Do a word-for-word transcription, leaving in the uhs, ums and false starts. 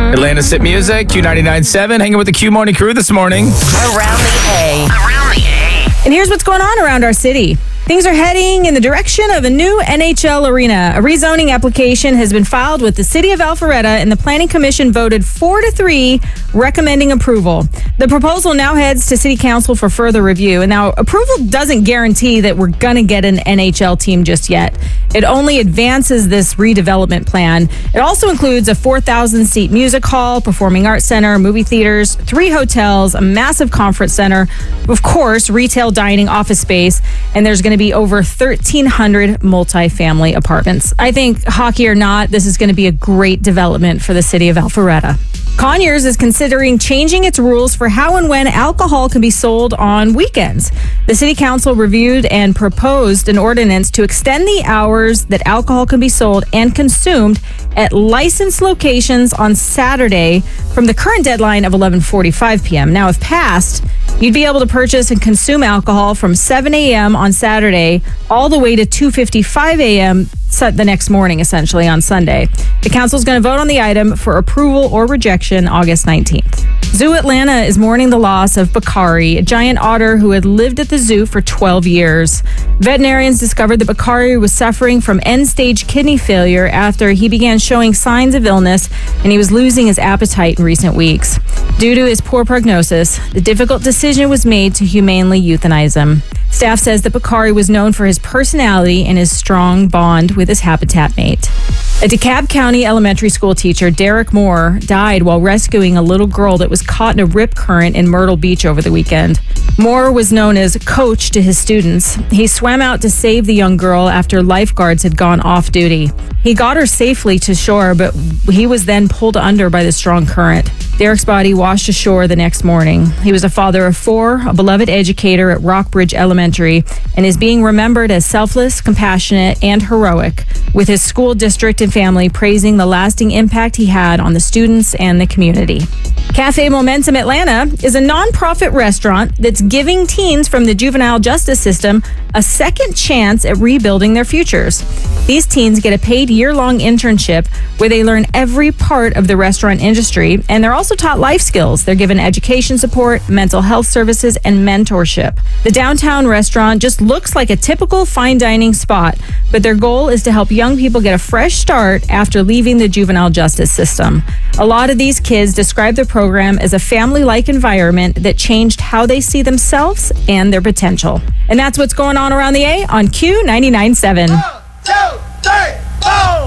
Atlanta's Hit Music, Q ninety-nine point seven, hanging with the Q Morning Crew this morning. Around the A. Around the A. And here's what's going on around our city. Things are heading in the direction of a new N H L arena. A rezoning application has been filed with the city of Alpharetta, and the Planning Commission voted four to three, recommending approval. The proposal now heads to City Council for further review. And now, approval doesn't guarantee that we're going to get an N H L team just yet. It only advances this redevelopment plan. It also includes a four thousand seat music hall, performing arts center, movie theaters, three hotels, a massive conference center, of course, retail, dining, office space, and there's going to be over thirteen hundred multifamily apartments. I think, hockey or not, this is going to be a great development for the city of Alpharetta. Conyers is considering changing its rules for how and when alcohol can be sold on weekends. The city council reviewed and proposed an ordinance to extend the hours that alcohol can be sold and consumed at licensed locations on Saturday from the current deadline of eleven forty-five p.m. Now, if passed, you'd be able to purchase and consume alcohol from seven a.m. on Saturday all the way to two fifty-five a.m. the next morning, essentially, on Sunday. The council is going to vote on the item for approval or rejection August nineteenth. Zoo Atlanta is mourning the loss of Bakari, a giant otter who had lived at the zoo for twelve years. Veterinarians discovered that Bakari was suffering from end-stage kidney failure after he began showing signs of illness, and he was losing his appetite in recent weeks. Due to his poor prognosis, the difficult decision was made to humanely euthanize him. Staff says that Bakari was known for his personality and his strong bond with his habitat mate. A DeKalb County elementary school teacher, Derek Moore, died while rescuing a little girl that was caught in a rip current in Myrtle Beach over the weekend. Moore was known as coach to his students. He swam out to save the young girl after lifeguards had gone off duty. He got her safely to shore, but he was then pulled under by the strong current. Derek's body washed ashore the next morning. He was a father of four, a beloved educator at Rockbridge Elementary, and is being remembered as selfless, compassionate, and heroic, with his school district and family praising the lasting impact he had on the students and the community. Cafe Momentum Atlanta is a nonprofit restaurant that's giving teens from the juvenile justice system a second chance at rebuilding their futures. These teens get a paid year-long internship where they learn every part of the restaurant industry, and they're also taught life skills. They're given education support, mental health services, and mentorship. The downtown restaurant just looks like a typical fine dining spot, but their goal is to help young people get a fresh start after leaving the juvenile justice system. A lot of these kids describe the program as a family-like environment that changed how they see themselves and their potential. And that's what's going on around the A on Q ninety-nine point seven. One, two, three, four.